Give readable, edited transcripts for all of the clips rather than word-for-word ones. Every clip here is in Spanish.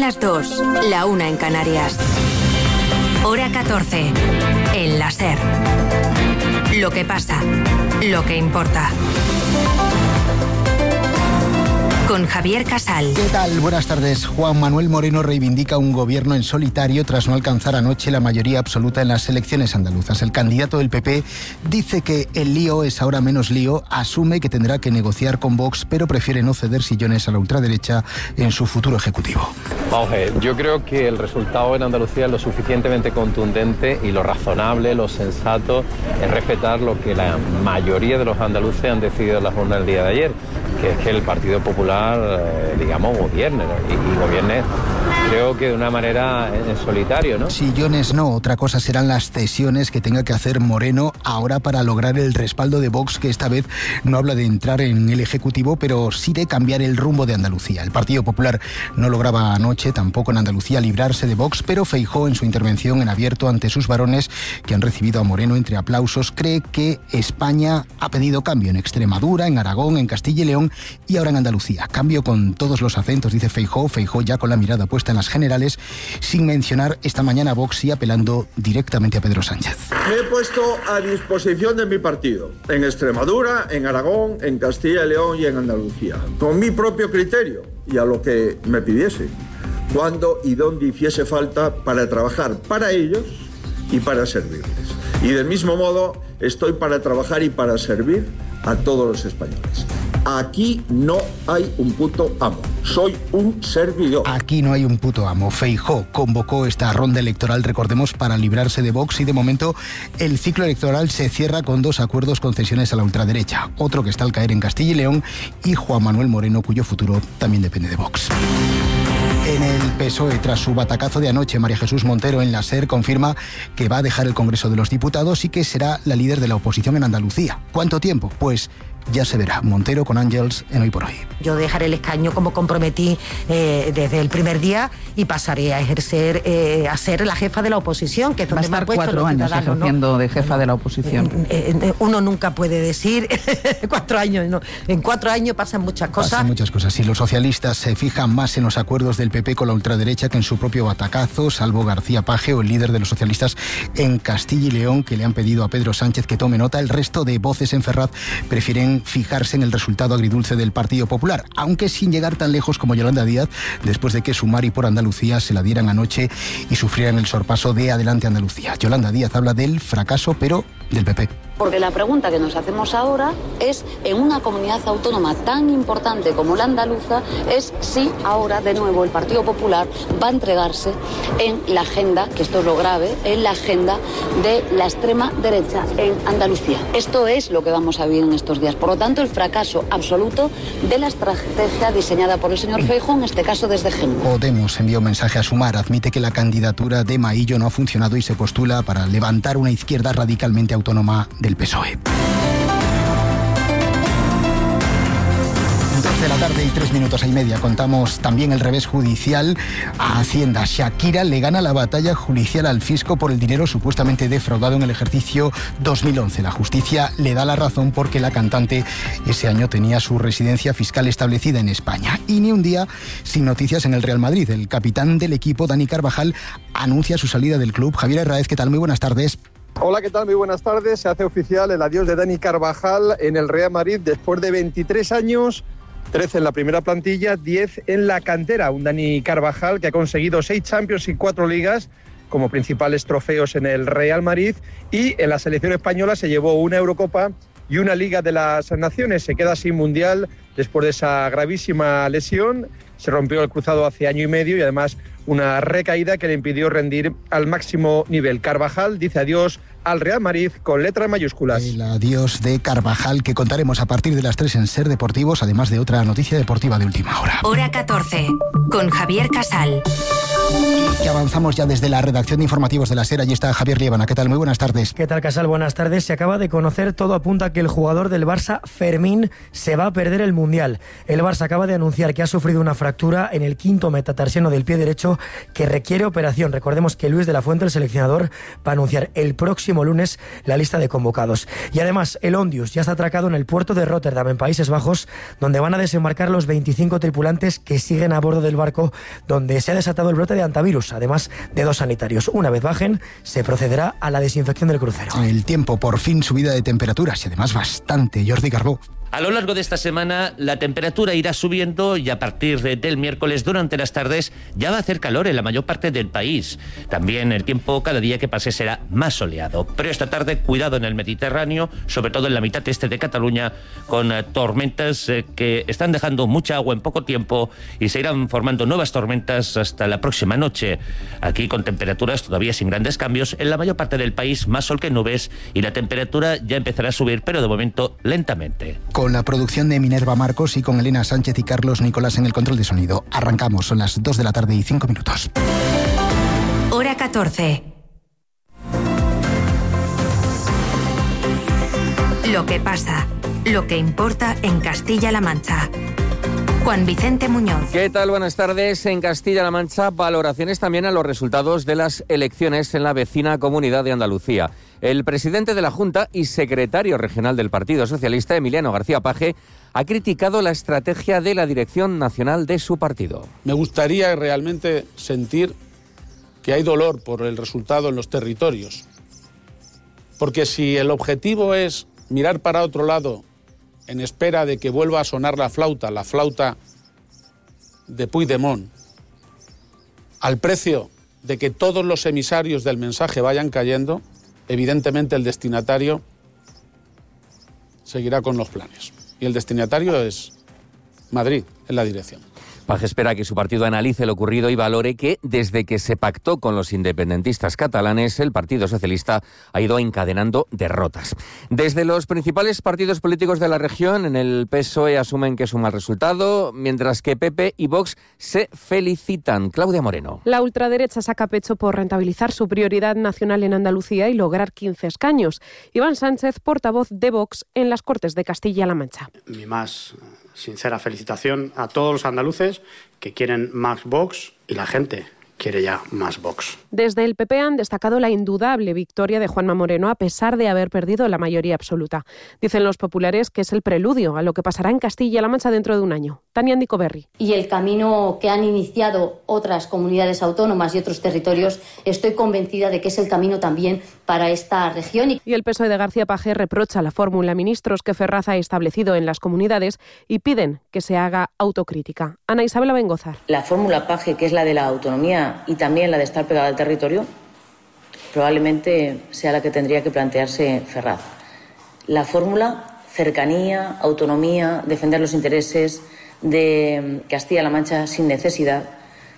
las 2, la 1 en Canarias. Hora 14, en la SER. Lo que pasa, lo que importa. Con Javier Casal. ¿Qué tal? Buenas tardes. Juan Manuel Moreno reivindica un gobierno en solitario tras no alcanzar anoche la mayoría absoluta en las elecciones andaluzas. El candidato del PP dice que el lío es ahora menos lío, asume que tendrá que negociar con Vox, pero prefiere no ceder sillones a la ultraderecha en su futuro ejecutivo. Vamos a ver, yo creo que el resultado en Andalucía es lo suficientemente contundente y lo razonable, lo sensato es respetar lo que la mayoría de los andaluces han decidido en la jornada del día de ayer, que es que el Partido Popular, gobierne, ¿no? y gobierne, creo que de una manera en solitario, ¿no? Sillones no, otra cosa serán las cesiones que tenga que hacer Moreno ahora para lograr el respaldo de Vox, que esta vez no habla de entrar en el Ejecutivo, pero sí de cambiar el rumbo de Andalucía. El Partido Popular no lograba anoche, tampoco en Andalucía, librarse de Vox, pero Feijóo, en su intervención en abierto ante sus varones, que han recibido a Moreno entre aplausos, cree que España ha pedido cambio en Extremadura, en Aragón, en Castilla y León y ahora en Andalucía. Cambio con todos los acentos, dice Feijóo ya con la mirada puesta en las generales, sin mencionar esta mañana a Vox y apelando directamente a Pedro Sánchez. Me he puesto a disposición de mi partido, en Extremadura, en Aragón, en Castilla y León y en Andalucía, con mi propio criterio y a lo que me pidiese, cuando y donde hiciese falta para trabajar para ellos y para servirles. Y del mismo modo estoy para trabajar y para servir a todos los españoles. Aquí no hay un puto amo, soy un servidor. Aquí no hay un puto amo. Feijóo convocó esta ronda electoral, recordemos, para librarse de Vox, y de momento el ciclo electoral se cierra con 2 acuerdos concesiones a la ultraderecha, otro que está al caer en Castilla y León, y Juan Manuel Moreno, cuyo futuro también depende de Vox. En el PSOE, tras su batacazo de anoche, María Jesús Montero en la SER confirma que va a dejar el Congreso de los Diputados y que será la líder de la oposición en Andalucía. ¿Cuánto tiempo? Pues ya se verá. Montero con Ángels en Hoy por Hoy. Yo dejaré el escaño como comprometí desde el primer día y pasaré a ejercer, a ser la jefa de la oposición, que es donde me han puesto 4 años ejerciendo, ¿no?, de jefa de la oposición. Uno nunca puede decir 4 años, no. En 4 años pasan muchas cosas. Pasan muchas cosas. Y los socialistas se fijan más en los acuerdos del PP con la ultraderecha que en su propio batacazo, salvo García Paje, o el líder de los socialistas en Castilla y León, que le han pedido a Pedro Sánchez que tome nota. El resto de voces en Ferraz prefieren fijarse en el resultado agridulce del Partido Popular, aunque sin llegar tan lejos como Yolanda Díaz, después de que Sumar y Por Andalucía se la dieran anoche y sufrieran el sorpaso de Adelante Andalucía. Yolanda Díaz habla del fracaso, pero del PP. Porque la pregunta que nos hacemos ahora es, en una comunidad autónoma tan importante como la andaluza, es si ahora de nuevo el Partido Popular va a entregarse en la agenda, que esto es lo grave, en la agenda de la extrema derecha en Andalucía. Esto es lo que vamos a vivir en estos días. Por lo tanto, el fracaso absoluto de la estrategia diseñada por el señor Feijóo, en este caso desde Génova. Podemos envió un mensaje a Sumar, admite que la candidatura de Maillo no ha funcionado y se postula para levantar una izquierda radicalmente autónoma del PSOE. 2 de la tarde y 3 minutos y media. Contamos también el revés judicial a Hacienda. Shakira le gana la batalla judicial al fisco por el dinero supuestamente defraudado en el ejercicio 2011. La justicia le da la razón porque la cantante ese año tenía su residencia fiscal establecida en España. Y ni un día sin noticias en el Real Madrid. El capitán del equipo, Dani Carvajal, anuncia su salida del club. Javier Herráez, ¿qué tal? Muy buenas tardes. Hola, ¿qué tal? Muy buenas tardes. Se hace oficial el adiós de Dani Carvajal en el Real Madrid después de 23 años, 13 en la primera plantilla, 10 en la cantera. Un Dani Carvajal que ha conseguido 6 Champions y 4 ligas como principales trofeos en el Real Madrid, y en la selección española se llevó una Eurocopa y una Liga de las Naciones. Se queda sin Mundial después de esa gravísima lesión. Se rompió el cruzado hace año y medio y además una recaída que le impidió rendir al máximo nivel. Carvajal dice adiós al Real Madrid con letras mayúsculas. El adiós de Carvajal, que contaremos a partir de las 3 en Ser Deportivos, además de otra noticia deportiva de última hora. Hora 14, con Javier Casal. Y que avanzamos ya desde la redacción de informativos de la SER. Allí está Javier Liébana. ¿Qué tal? Muy buenas tardes. ¿Qué tal, Casal? Buenas tardes. Se acaba de conocer, todo apunta a que el jugador del Barça, Fermín, se va a perder el Mundial. El Barça acaba de anunciar que ha sufrido una fractura en el 5º metatarsiano del pie derecho que requiere operación. Recordemos que Luis de la Fuente, el seleccionador, va a anunciar el próximo próximo lunes la lista de convocados. Y además, el Ondius ya está atracado en el puerto de Rotterdam, en Países Bajos, donde van a desembarcar los 25 tripulantes que siguen a bordo del barco donde se ha desatado el brote de hantavirus, además de 2 sanitarios. Una vez bajen, se procederá a la desinfección del crucero. El tiempo, por fin subida de temperaturas y además bastante. Jordi Carbó. A lo largo de esta semana la temperatura irá subiendo y a partir del miércoles durante las tardes ya va a hacer calor en la mayor parte del país. También el tiempo cada día que pase será más soleado. Pero esta tarde cuidado en el Mediterráneo, sobre todo en la mitad este de Cataluña, con tormentas que están dejando mucha agua en poco tiempo y se irán formando nuevas tormentas hasta la próxima noche. Aquí con temperaturas todavía sin grandes cambios, en la mayor parte del país más sol que nubes y la temperatura ya empezará a subir, pero de momento lentamente. Con la producción de Minerva Marcos y con Elena Sánchez y Carlos Nicolás en el control de sonido. Arrancamos, son las 2 de la tarde y 5 minutos. Hora 14. Lo que pasa, lo que importa en Castilla-La Mancha. Juan Vicente Muñoz. ¿Qué tal? Buenas tardes. En Castilla-La Mancha, valoraciones también a los resultados de las elecciones en la vecina Comunidad de Andalucía. El presidente de la Junta y secretario regional del Partido Socialista, Emiliano García Paje, ha criticado la estrategia de la dirección nacional de su partido. Me gustaría realmente sentir que hay dolor por el resultado en los territorios. Porque si el objetivo es mirar para otro lado en espera de que vuelva a sonar la flauta de Puigdemont, al precio de que todos los emisarios del mensaje vayan cayendo, evidentemente el destinatario seguirá con los planes. Y el destinatario es Madrid, en la dirección. Paje espera que su partido analice lo ocurrido y valore que, desde que se pactó con los independentistas catalanes, el Partido Socialista ha ido encadenando derrotas. Desde los principales partidos políticos de la región, en el PSOE asumen que es un mal resultado, mientras que PP y Vox se felicitan. Claudia Moreno. La ultraderecha saca pecho por rentabilizar su prioridad nacional en Andalucía y lograr 15 escaños. Iván Sánchez, portavoz de Vox en las Cortes de Castilla-La Mancha. Mi más sincera felicitación a todos los andaluces que quieren más Vox y la gente quiere ya más Vox. Desde el PP han destacado la indudable victoria de Juanma Moreno a pesar de haber perdido la mayoría absoluta. Dicen los populares que es el preludio a lo que pasará en Castilla-La Mancha dentro de un año. Tania Andicoberri. Y el camino que han iniciado otras comunidades autónomas y otros territorios, estoy convencida de que es el camino también para esta región. Y el PSOE de García Paje reprocha la fórmula ministros que Ferraz ha establecido en las comunidades y piden que se haga autocrítica. Ana Isabel Abengozar. La fórmula Paje, que es la de la autonomía y también la de estar pegada al territorio, probablemente sea la que tendría que plantearse Ferraz. La fórmula cercanía, autonomía, defender los intereses de Castilla-La Mancha sin necesidad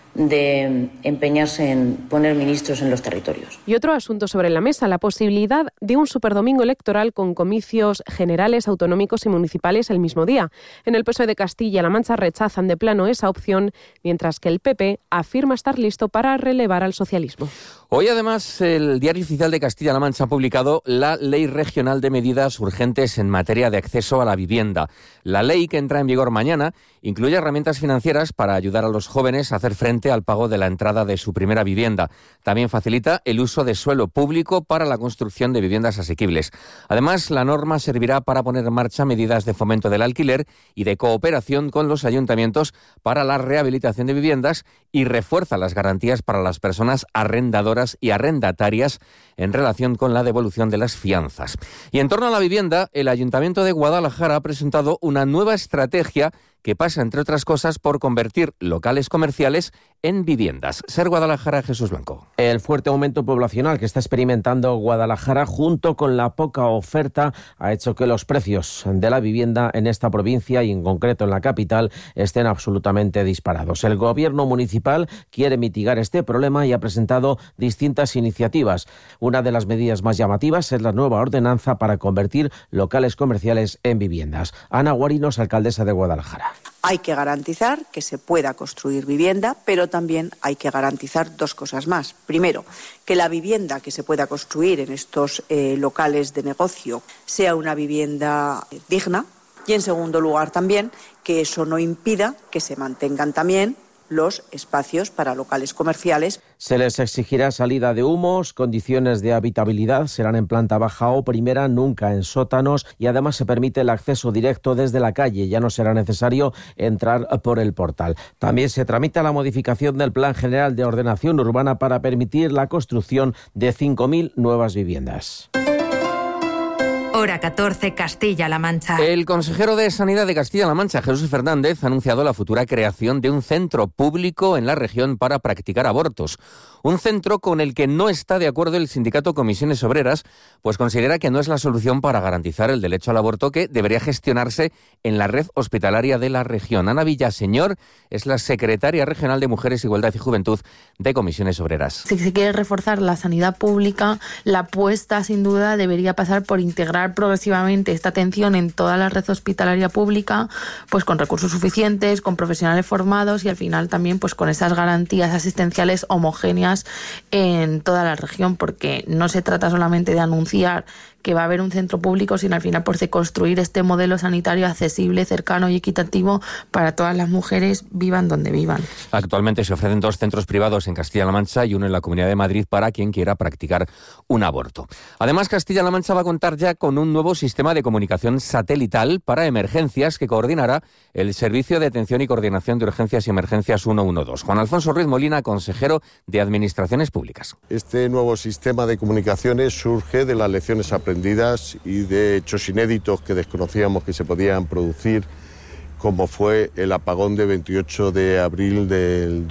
de empeñarse en poner ministros en los territorios. Y otro asunto sobre la mesa, la posibilidad de un superdomingo electoral con comicios generales, autonómicos y municipales el mismo día. En el PSOE de Castilla-La Mancha rechazan de plano esa opción, mientras que el PP afirma estar listo para relevar al socialismo. Hoy, además, el Diario Oficial de Castilla-La Mancha ha publicado la Ley Regional de Medidas Urgentes en materia de acceso a la vivienda. La ley, que entra en vigor mañana, incluye herramientas financieras para ayudar a los jóvenes a hacer frente al pago de la entrada de su primera vivienda. También facilita el uso de suelo público para la construcción de viviendas asequibles. Además, la norma servirá para poner en marcha medidas de fomento del alquiler y de cooperación con los ayuntamientos para la rehabilitación de viviendas y refuerza las garantías para las personas arrendadoras y arrendatarias en relación con la devolución de las fianzas. Y en torno a la vivienda, el Ayuntamiento de Guadalajara ha presentado una nueva estrategia que pasa, entre otras cosas, por convertir locales comerciales en viviendas. Ser Guadalajara, Jesús Blanco. El fuerte aumento poblacional que está experimentando Guadalajara, junto con la poca oferta, ha hecho que los precios de la vivienda en esta provincia y en concreto en la capital estén absolutamente disparados. El gobierno municipal quiere mitigar este problema y ha presentado distintas iniciativas. Una de las medidas más llamativas es la nueva ordenanza para convertir locales comerciales en viviendas. Ana Guarinos, alcaldesa de Guadalajara. Hay que garantizar que se pueda construir vivienda, pero también hay que garantizar dos cosas más. Primero, que la vivienda que se pueda construir en estos locales de negocio sea una vivienda digna. Y en segundo lugar también, que eso no impida que se mantengan también los espacios para locales comerciales. Se les exigirá salida de humos, condiciones de habitabilidad serán en planta baja o primera, nunca en sótanos, y además se permite el acceso directo desde la calle, ya no será necesario entrar por el portal. También se tramita la modificación del Plan General de Ordenación Urbana para permitir la construcción de 5.000 nuevas viviendas. Hora 14, Castilla-La Mancha. El consejero de Sanidad de Castilla-La Mancha, Jesús Fernández, ha anunciado la futura creación de un centro público en la región para practicar abortos. Un centro con el que no está de acuerdo el sindicato Comisiones Obreras, pues considera que no es la solución para garantizar el derecho al aborto, que debería gestionarse en la red hospitalaria de la región. Ana Villaseñor es la secretaria regional de Mujeres, Igualdad y Juventud de Comisiones Obreras. Si se quiere reforzar la sanidad pública, la apuesta sin duda debería pasar por integrar progresivamente esta atención en toda la red hospitalaria pública, pues con recursos suficientes, con profesionales formados y al final también pues con esas garantías asistenciales homogéneas en toda la región, porque no se trata solamente de anunciar que va a haber un centro público, sino al final pues de construir este modelo sanitario accesible, cercano y equitativo para todas las mujeres, vivan donde vivan. Actualmente se ofrecen 2 centros privados en Castilla-La Mancha y uno en la Comunidad de Madrid para quien quiera practicar un aborto. Además, Castilla-La Mancha va a contar ya con un nuevo sistema de comunicación satelital para emergencias que coordinará el Servicio de Atención y Coordinación de Urgencias y Emergencias 112. Juan Alfonso Ruiz Molina, consejero de Administraciones Públicas. Este nuevo sistema de comunicaciones surge de las lecciones aprendidas y de hechos inéditos que desconocíamos que se podían producir, como fue el apagón de 28 de abril del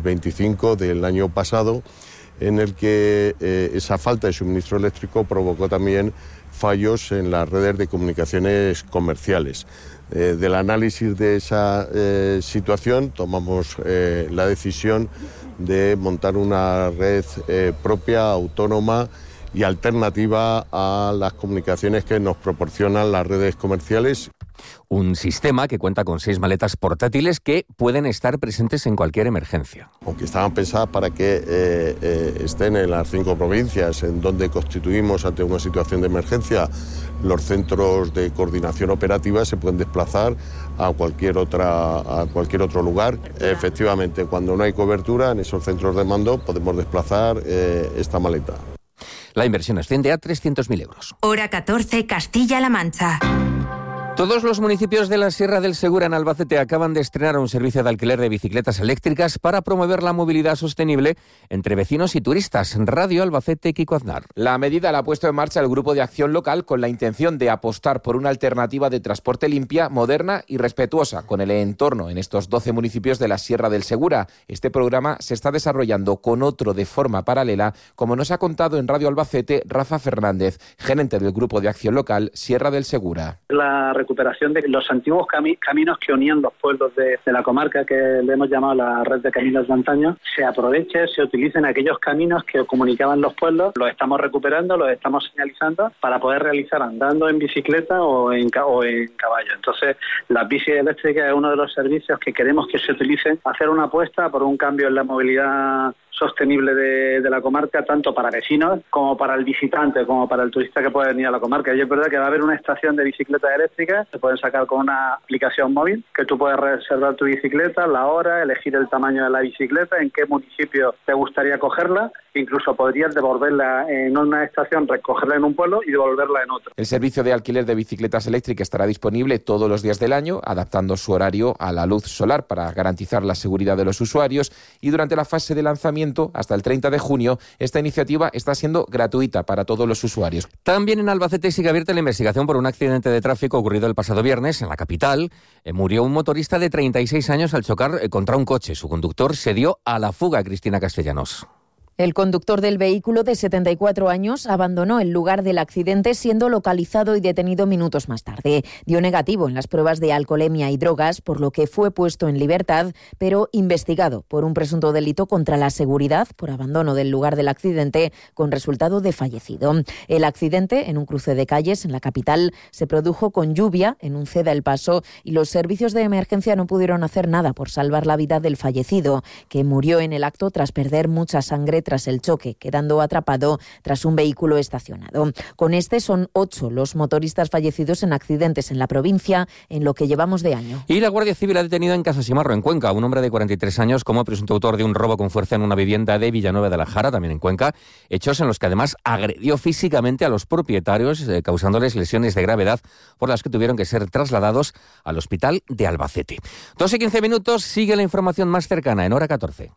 2025 del año pasado, en el que esa falta de suministro eléctrico provocó también fallos en las redes de comunicaciones comerciales. Del análisis de esa situación tomamos la decisión de montar una red propia, autónoma y alternativa a las comunicaciones que nos proporcionan las redes comerciales. Un sistema que cuenta con 6 maletas portátiles que pueden estar presentes en cualquier emergencia. Aunque estaban pensadas para que estén en las 5 provincias en donde constituimos ante una situación de emergencia, los centros de coordinación operativa se pueden desplazar a cualquier otro lugar. Efectivamente, cuando no hay cobertura en esos centros de mando podemos desplazar esta maleta. La inversión asciende a 300.000 euros. Hora 14, Castilla-La Mancha. Todos los municipios de la Sierra del Segura en Albacete acaban de estrenar un servicio de alquiler de bicicletas eléctricas para promover la movilidad sostenible entre vecinos y turistas. Radio Albacete, Kiko Aznar. La medida la ha puesto en marcha el Grupo de Acción Local con la intención de apostar por una alternativa de transporte limpia, moderna y respetuosa con el entorno en estos 12 municipios de la Sierra del Segura. Este programa se está desarrollando con otro de forma paralela, como nos ha contado en Radio Albacete Rafa Fernández, gerente del Grupo de Acción Local Sierra del Segura. La recuperación de los antiguos caminos que unían los pueblos de la comarca, que le hemos llamado la red de caminos de antaño, se aproveche, se utilicen aquellos caminos que comunicaban los pueblos, los estamos recuperando, los estamos señalizando para poder realizar andando, en bicicleta o en caballo. Entonces, las bicis eléctricas es uno de los servicios que queremos que se utilicen, hacer una apuesta por un cambio en la movilidad sostenible de la comarca, tanto para vecinos como para el visitante, como para el turista que puede venir a la comarca. Y es verdad que va a haber una estación de bicicletas eléctricas, se pueden sacar con una aplicación móvil, que tú puedes reservar tu bicicleta, la hora, elegir el tamaño de la bicicleta, en qué municipio te gustaría cogerla, incluso podrías devolverla en una estación, recogerla en un pueblo y devolverla en otro. El servicio de alquiler de bicicletas eléctricas estará disponible todos los días del año, adaptando su horario a la luz solar para garantizar la seguridad de los usuarios, y durante la fase de lanzamiento, hasta el 30 de junio, esta iniciativa está siendo gratuita para todos los usuarios. También en Albacete sigue abierta la investigación por un accidente de tráfico ocurrido el pasado viernes en la capital. Murió un motorista de 36 años al chocar contra un coche. Su conductor se dio a la fuga. Cristina Castellanos. El conductor del vehículo, de 74 años, abandonó el lugar del accidente, siendo localizado y detenido minutos más tarde. Dio negativo en las pruebas de alcoholemia y drogas, por lo que fue puesto en libertad, pero investigado por un presunto delito contra la seguridad por abandono del lugar del accidente, con resultado de fallecido. El accidente, en un cruce de calles en la capital, se produjo con lluvia en un ceda El Paso, y los servicios de emergencia no pudieron hacer nada por salvar la vida del fallecido, que murió en el acto tras perder mucha sangre tras el choque, quedando atrapado tras un vehículo estacionado. Con este son 8 los motoristas fallecidos en accidentes en la provincia en lo que llevamos de año. Y la Guardia Civil ha detenido en Casasimarro, en Cuenca, un hombre de 43 años como presunto autor de un robo con fuerza en una vivienda de Villanueva de la Jara, también en Cuenca, hechos en los que además agredió físicamente a los propietarios, causándoles lesiones de gravedad por las que tuvieron que ser trasladados al hospital de Albacete. 2:15 minutos, sigue la información más cercana en hora 14.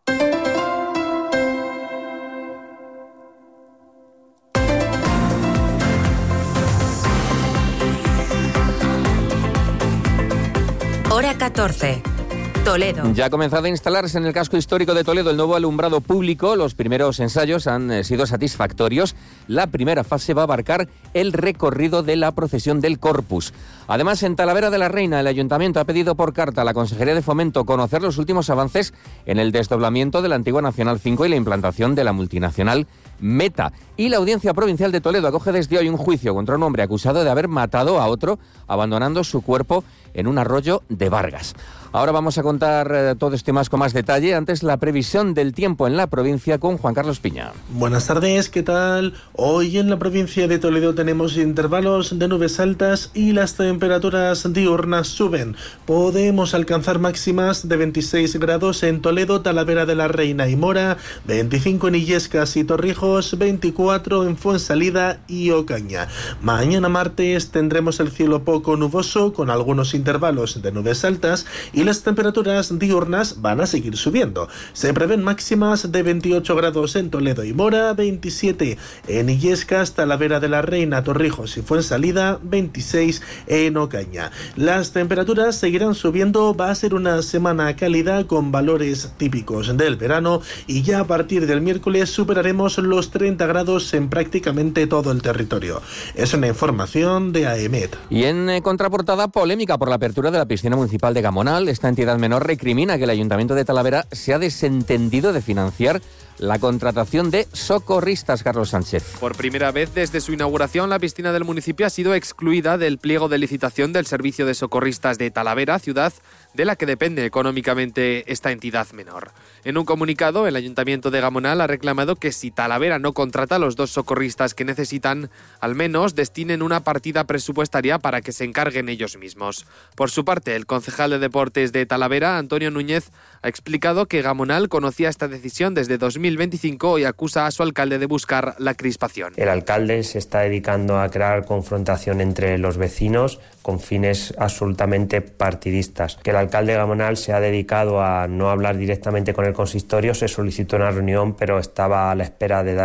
Hora 14. Toledo. Ya ha comenzado a instalarse en el casco histórico de Toledo el nuevo alumbrado público. Los primeros ensayos han sido satisfactorios. La primera fase va a abarcar el recorrido de la procesión del Corpus. Además, en Talavera de la Reina, el Ayuntamiento ha pedido por carta a la Consejería de Fomento conocer los últimos avances en el desdoblamiento de la antigua Nacional 5 y la implantación de la multinacional Meta. Y la Audiencia Provincial de Toledo acoge desde hoy un juicio contra un hombre acusado de haber matado a otro abandonando su cuerpo en un arroyo de Vargas. Ahora vamos a contar todo esto más con más detalle. Antes, la previsión del tiempo en la provincia con Juan Carlos Piña. Buenas tardes, ¿qué tal? Hoy en la provincia de Toledo tenemos intervalos de nubes altas y las temperaturas diurnas suben. Podemos alcanzar máximas de 26 grados en Toledo, Talavera de la Reina y Mora, 25 en Illescas y Torrijos, 24 en Fuensalida y Ocaña. Mañana martes tendremos el cielo poco nuboso con algunos intervalos de nubes altas y las temperaturas diurnas van a seguir subiendo. Se prevén máximas de 28 grados en Toledo y Mora, 27 en Illescas, Talavera de la Reina, Torrijos y Fuensalida, 26 en Ocaña. Las temperaturas seguirán subiendo, va a ser una semana cálida con valores típicos del verano y ya a partir del miércoles superaremos los 30 grados en prácticamente todo el territorio. Es una información de AEMET. Y en contraportada, polémica por la apertura de la piscina municipal de Gamonal. Esta entidad menor recrimina que el Ayuntamiento de Talavera se ha desentendido de financiar la contratación de socorristas. Carlos Sánchez. Por primera vez desde su inauguración, la piscina del municipio ha sido excluida del pliego de licitación del Servicio de Socorristas de Talavera, ciudad de la que depende económicamente esta entidad menor. En un comunicado, el Ayuntamiento de Gamonal ha reclamado que si Talavera no contrata a los 2 socorristas que necesitan, al menos destinen una partida presupuestaria para que se encarguen ellos mismos. Por su parte, el concejal de Deportes de Talavera, Antonio Núñez, ha explicado que Gamonal conocía esta decisión desde 2025 y acusa a su alcalde de buscar la crispación. El alcalde se está dedicando a crear confrontación entre los vecinos con fines absolutamente partidistas. Que el alcalde de Gamonal se ha dedicado a no hablar directamente con el consistorio, se solicitó una reunión, pero estaba a la espera de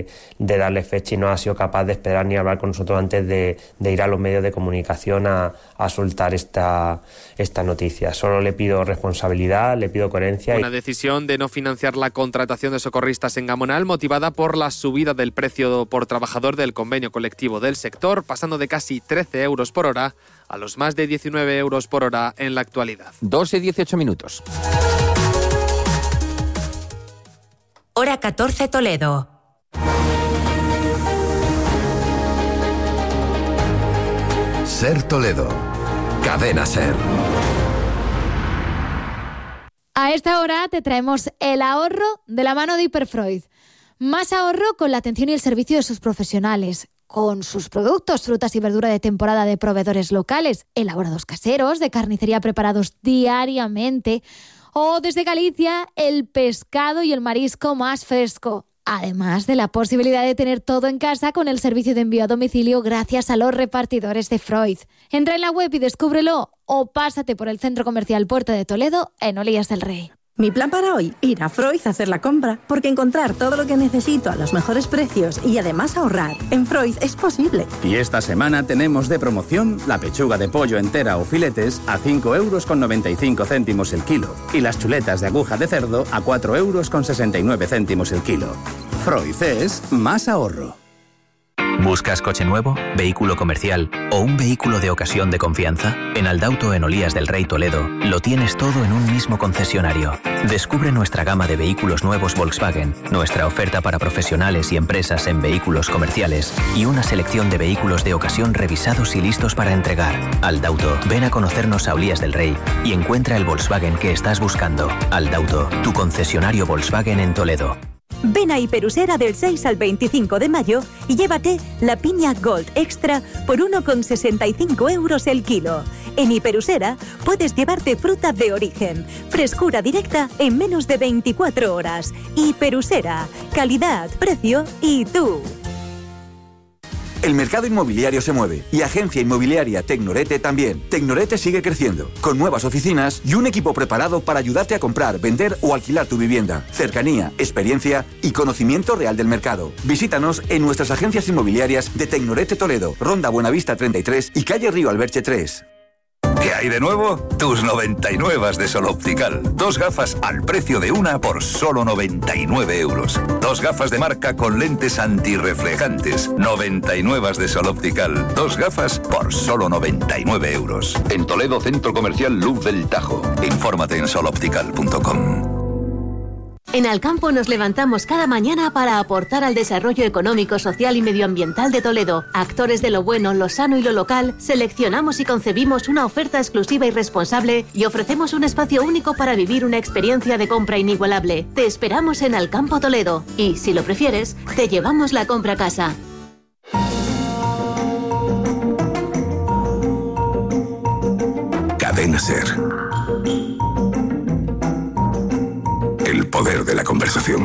darle fecha y no ha sido capaz de esperar ni hablar con nosotros antes de ir a los medios de comunicación a soltar esta noticia. Solo le pido responsabilidad, le pido coherencia. Una decisión de no financiar la contratación de socorristas en Gamonal motivada por la subida del precio por trabajador del convenio colectivo del sector, pasando de casi 13 euros por hora a los más de 19 euros por hora en la actualidad. 2:18 minutos. Hora 14 Toledo. Ser Toledo. Cadena Ser. A esta hora te traemos el ahorro de la mano de Hiperfreud. Más ahorro con la atención y el servicio de sus profesionales, con sus productos, frutas y verdura de temporada de proveedores locales, elaborados caseros, de carnicería preparados diariamente, o desde Galicia, el pescado y el marisco más fresco. Además de la posibilidad de tener todo en casa con el servicio de envío a domicilio gracias a los repartidores de Freud. Entra en la web y descúbrelo o pásate por el Centro Comercial Puerto de Toledo en Olías del Rey. Mi plan para hoy, ir a Freud a hacer la compra, porque encontrar todo lo que necesito a los mejores precios y además ahorrar en Freud es posible. Y esta semana tenemos de promoción la pechuga de pollo entera o filetes a 5,95 € el kilo y las chuletas de aguja de cerdo a 4,69 € el kilo. Freud es más ahorro. ¿Buscas coche nuevo, vehículo comercial o un vehículo de ocasión de confianza? En Aldauto en Olías del Rey Toledo lo tienes todo en un mismo concesionario. Descubre nuestra gama de vehículos nuevos Volkswagen, nuestra oferta para profesionales y empresas en vehículos comerciales y una selección de vehículos de ocasión revisados y listos para entregar. Aldauto, ven a conocernos a Olías del Rey y encuentra el Volkswagen que estás buscando. Aldauto, tu concesionario Volkswagen en Toledo. Ven a Hiperusera del 6 al 25 de mayo y llévate la piña Gold Extra por 1,65 € el kilo. En Hiperusera puedes llevarte fruta de origen, frescura directa en menos de 24 horas. Hiperusera, calidad, precio y tú. El mercado inmobiliario se mueve y Agencia Inmobiliaria Tecnorete también. Tecnorete sigue creciendo, con nuevas oficinas y un equipo preparado para ayudarte a comprar, vender o alquilar tu vivienda. Cercanía, experiencia y conocimiento real del mercado. Visítanos en nuestras agencias inmobiliarias de Tecnorete Toledo, Ronda Buenavista 33 y calle Río Alberche 3. ¿Qué hay de nuevo? Tus 99 de Sol Optical. 2 gafas al precio de una por solo 99 euros. 2 gafas de marca con lentes antirreflejantes. 99 de Sol Optical. 2 gafas por solo 99 euros. En Toledo, Centro Comercial Luz del Tajo. Infórmate en soloptical.com. En Alcampo nos levantamos cada mañana para aportar al desarrollo económico, social y medioambiental de Toledo. Actores de lo bueno, lo sano y lo local, seleccionamos y concebimos una oferta exclusiva y responsable y ofrecemos un espacio único para vivir una experiencia de compra inigualable. Te esperamos en Alcampo Toledo y, si lo prefieres, te llevamos la compra a casa. Cadena SER. El poder de la conversación.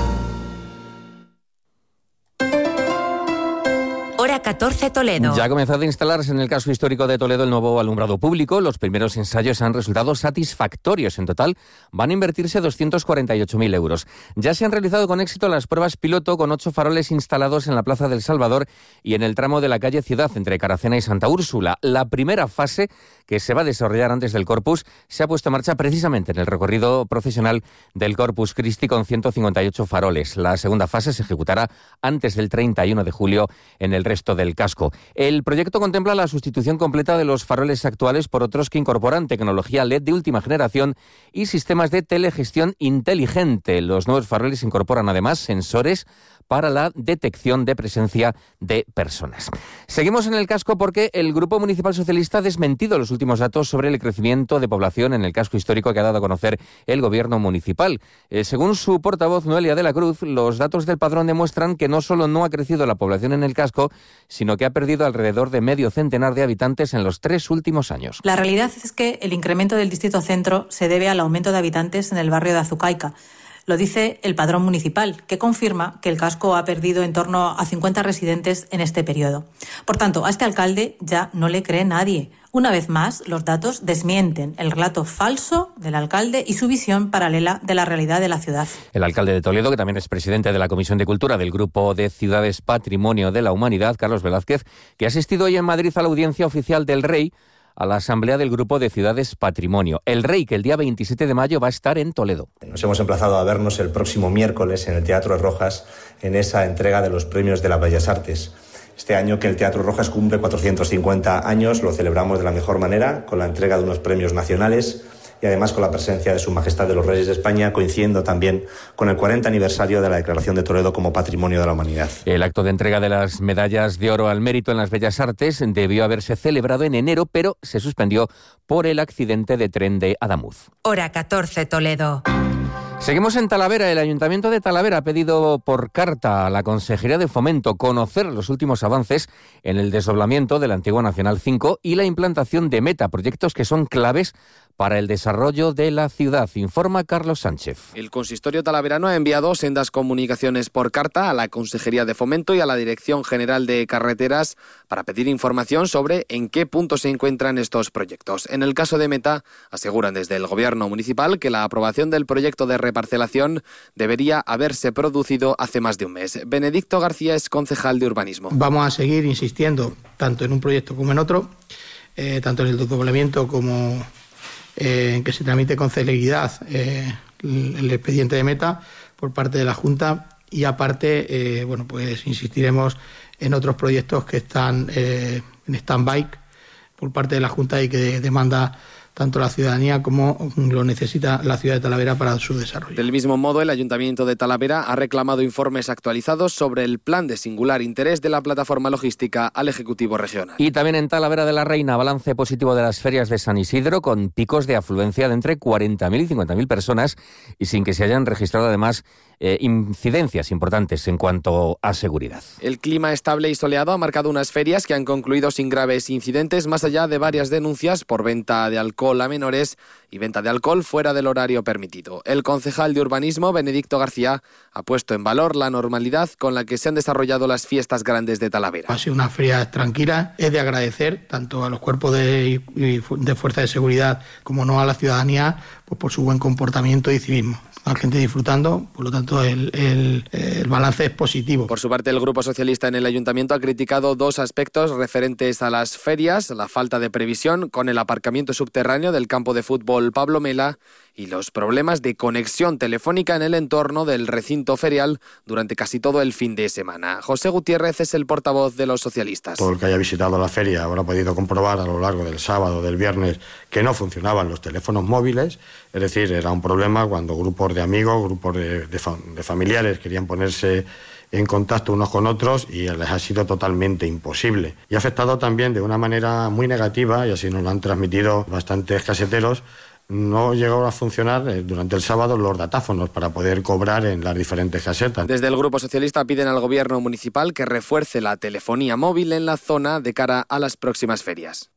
Hora 14 Toledo. Ya ha comenzado a instalarse en el casco histórico de Toledo el nuevo alumbrado público. Los primeros ensayos han resultado satisfactorios. En total van a invertirse 248.000 euros. Ya se han realizado con éxito las pruebas piloto con 8 faroles instalados en la Plaza del Salvador y en el tramo de la calle Ciudad entre Caracena y Santa Úrsula. La primera fase, que se va a desarrollar antes del Corpus, se ha puesto en marcha precisamente en el recorrido procesional del Corpus Christi con 158 faroles. La segunda fase se ejecutará antes del 31 de julio en el resto del casco. El proyecto contempla la sustitución completa de los faroles actuales por otros que incorporan tecnología LED de última generación y sistemas de telegestión inteligente. Los nuevos faroles incorporan además sensores para la detección de presencia de personas. Seguimos en el casco porque el Grupo Municipal Socialista ha desmentido los últimos datos sobre el crecimiento de población en el casco histórico que ha dado a conocer el Gobierno municipal. Según su portavoz Noelia de la Cruz, los datos del padrón demuestran que no solo no ha crecido la población en el casco, sino que ha perdido alrededor de medio centenar de habitantes en los 3 últimos años. La realidad es que el incremento del distrito centro se debe al aumento de habitantes en el barrio de Azucaica. Lo dice el padrón municipal, que confirma que el casco ha perdido en torno a 50 residentes en este periodo. Por tanto, a este alcalde ya no le cree nadie. Una vez más, los datos desmienten el relato falso del alcalde y su visión paralela de la realidad de la ciudad. El alcalde de Toledo, que también es presidente de la Comisión de Cultura del Grupo de Ciudades Patrimonio de la Humanidad, Carlos Velázquez, que ha asistido hoy en Madrid a la audiencia oficial del Rey, a la Asamblea del Grupo de Ciudades Patrimonio. El Rey, que el día 27 de mayo va a estar en Toledo. Nos hemos emplazado a vernos el próximo miércoles en el Teatro Rojas en esa entrega de los premios de las Bellas Artes. Este año que el Teatro Rojas cumple 450 años, lo celebramos de la mejor manera, con la entrega de unos premios nacionales y además con la presencia de Su Majestad de los Reyes de España, coincidiendo también con el 40 aniversario de la Declaración de Toledo como Patrimonio de la Humanidad. El acto de entrega de las medallas de oro al mérito en las Bellas Artes debió haberse celebrado en enero, pero se suspendió por el accidente de tren de Adamuz. Hora 14 Toledo. Seguimos en Talavera. El Ayuntamiento de Talavera ha pedido por carta a la Consejería de Fomento conocer los últimos avances en el desdoblamiento de la antigua Nacional 5 y la implantación de Meta, proyectos que son claves para el desarrollo de la ciudad, informa Carlos Sánchez. El consistorio talaverano ha enviado sendas comunicaciones por carta a la Consejería de Fomento y a la Dirección General de Carreteras para pedir información sobre en qué punto se encuentran estos proyectos. En el caso de Meta, aseguran desde el Gobierno municipal que la aprobación del proyecto de reparcelación debería haberse producido hace más de un mes. Benedicto García es concejal de Urbanismo. Vamos a seguir insistiendo tanto en un proyecto como en otro, tanto en el desdoblamiento como en que se tramite con celeridad el expediente de Meta por parte de la Junta y aparte, pues insistiremos en otros proyectos que están en stand-by por parte de la Junta y que demanda tanto la ciudadanía como lo necesita la ciudad de Talavera para su desarrollo. Del mismo modo, el Ayuntamiento de Talavera ha reclamado informes actualizados sobre el plan de singular interés de la plataforma logística al Ejecutivo Regional. Y también en Talavera de la Reina, balance positivo de las ferias de San Isidro, con picos de afluencia de entre 40.000 y 50.000 personas y sin que se hayan registrado además incidencias importantes en cuanto a seguridad. El clima estable y soleado ha marcado unas ferias que han concluido sin graves incidentes, más allá de varias denuncias por venta de alcohol a menores y venta de alcohol fuera del horario permitido. El concejal de Urbanismo, Benedicto García, ha puesto en valor la normalidad con la que se han desarrollado las fiestas grandes de Talavera. Ha sido una feria tranquila, es de agradecer tanto a los cuerpos de fuerza de seguridad como no a la ciudadanía pues por su buen comportamiento y civismo. La gente disfrutando, por lo tanto el balance es positivo. Por su parte, el Grupo Socialista en el Ayuntamiento ha criticado dos aspectos referentes a las ferias: la falta de previsión con el aparcamiento subterráneo del campo de fútbol Pablo Mela y los problemas de conexión telefónica en el entorno del recinto ferial durante casi todo el fin de semana. José Gutiérrez es el portavoz de los socialistas. Todo el que haya visitado la feria habrá podido comprobar a lo largo del sábado, del viernes, que no funcionaban los teléfonos móviles. Es decir, era un problema cuando grupos de amigos, grupos de familiares querían ponerse en contacto unos con otros y les ha sido totalmente imposible. Y ha afectado también de una manera muy negativa, y así nos lo han transmitido bastantes caseteros. No llegó a funcionar durante el sábado los datáfonos para poder cobrar en las diferentes casetas. Desde el Grupo Socialista piden al Gobierno municipal que refuerce la telefonía móvil en la zona de cara a las próximas ferias.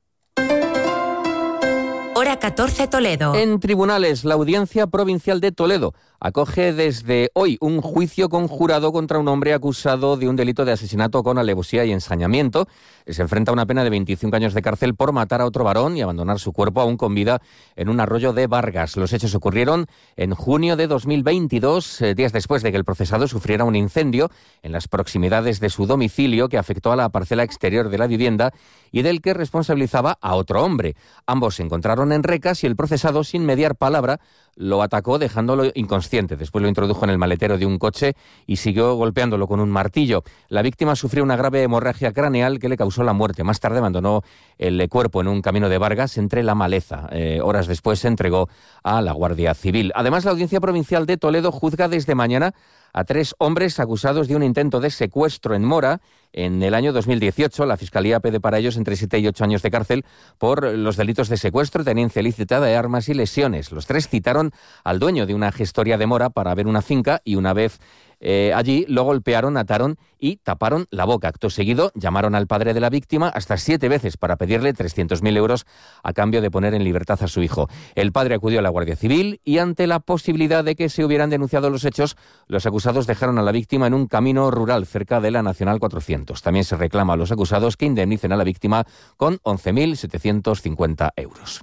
Hora 14 Toledo. En tribunales, la Audiencia Provincial de Toledo acoge desde hoy un juicio conjurado contra un hombre acusado de un delito de asesinato con alevosía y ensañamiento. Se enfrenta a una pena de 25 años de cárcel por matar a otro varón y abandonar su cuerpo aún con vida en un arroyo de Vargas. Los hechos ocurrieron en junio de 2022, días después de que el procesado sufriera un incendio en las proximidades de su domicilio que afectó a la parcela exterior de la vivienda y del que responsabilizaba a otro hombre. Ambos se encontraron en recas y el procesado, sin mediar palabra, lo atacó dejándolo inconsciente. Después lo introdujo en el maletero de un coche y siguió golpeándolo con un martillo. La víctima sufrió una grave hemorragia craneal que le causó la muerte. Más tarde abandonó el cuerpo en un camino de Vargas entre la maleza. Horas después se entregó a la Guardia Civil. Además, la Audiencia Provincial de Toledo juzga desde mañana a 3 hombres acusados de un intento de secuestro en Mora en el año 2018. La Fiscalía pide para ellos entre 7 y 8 años de cárcel por los delitos de secuestro, tenencia ilícita de armas y lesiones. Los 3 citaron al dueño de una gestoría de Mora para ver una finca y una vez allí lo golpearon, ataron y taparon la boca. Acto seguido llamaron al padre de la víctima hasta 7 veces para pedirle 300.000 euros a cambio de poner en libertad a su hijo. El padre acudió a la Guardia Civil y ante la posibilidad de que se hubieran denunciado los hechos, los acusados dejaron a la víctima en un camino rural cerca de la Nacional 400. También se reclama a los acusados que indemnicen a la víctima con 11.750 euros.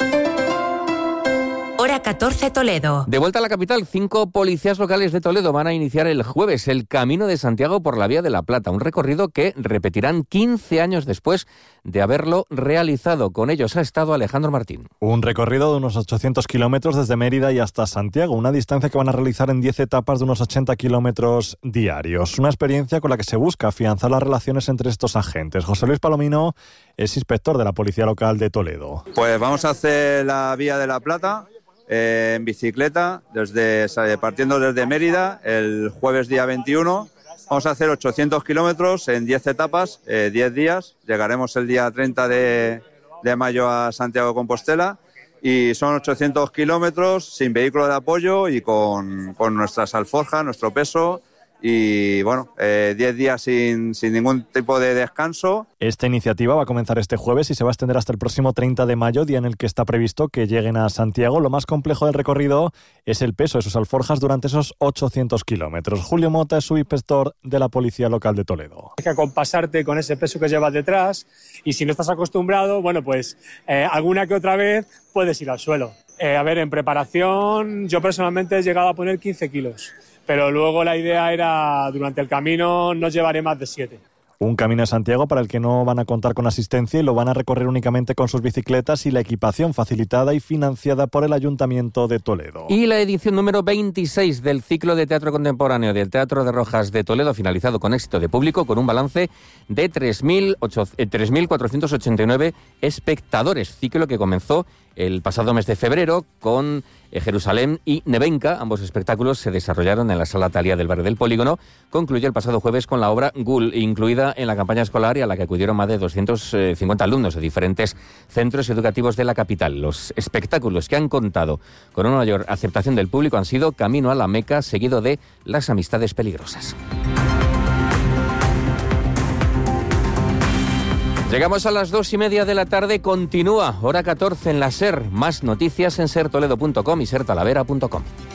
Hora 14 Toledo. De vuelta a la capital, 5 policías locales de Toledo van a iniciar el jueves el Camino de Santiago por la Vía de la Plata, un recorrido que repetirán 15 años después de haberlo realizado. Con ellos ha estado Alejandro Martín. Un recorrido de unos 800 kilómetros desde Mérida y hasta Santiago, una distancia que van a realizar en 10 etapas de unos 80 kilómetros diarios. Una experiencia con la que se busca afianzar las relaciones entre estos agentes. José Luis Palomino es inspector de la Policía Local de Toledo. Pues vamos a hacer la Vía de la Plata en bicicleta, partiendo desde Mérida el jueves día 21. Vamos a hacer 800 kilómetros en 10 etapas, 10 días. Llegaremos el día 30 de mayo a Santiago de Compostela y son 800 kilómetros sin vehículo de apoyo y con nuestras alforjas, nuestro peso. Y bueno, 10 días sin ningún tipo de descanso. Esta iniciativa va a comenzar este jueves y se va a extender hasta el próximo 30 de mayo, día en el que está previsto que lleguen a Santiago. Lo más complejo del recorrido es el peso de sus alforjas durante esos 800 kilómetros. Julio Mota es subinspector de la Policía Local de Toledo. Hay que acompasarte con ese peso que llevas detrás y si no estás acostumbrado, bueno, pues alguna que otra vez puedes ir al suelo. En preparación yo personalmente he llegado a poner 15 kilos. Pero luego la idea era, durante el camino, no llevaré más de 7. Un Camino de Santiago para el que no van a contar con asistencia y lo van a recorrer únicamente con sus bicicletas y la equipación facilitada y financiada por el Ayuntamiento de Toledo. Y la edición número 26 del ciclo de teatro contemporáneo del Teatro de Rojas de Toledo, finalizado con éxito de público, con un balance de 3.489 espectadores. Ciclo que comenzó el pasado mes de febrero con Jerusalén y Nevenka. Ambos espectáculos se desarrollaron en la Sala Thalia del barrio del Polígono. Concluyó el pasado jueves con la obra Gul, incluida en la campaña escolar y a la que acudieron más de 250 alumnos de diferentes centros educativos de la capital. Los espectáculos que han contado con una mayor aceptación del público han sido Camino a la Meca, seguido de Las amistades peligrosas. Llegamos a las 2:30 de la tarde, continúa hora 14 en la SER. Más noticias en sertoledo.com y sertalavera.com.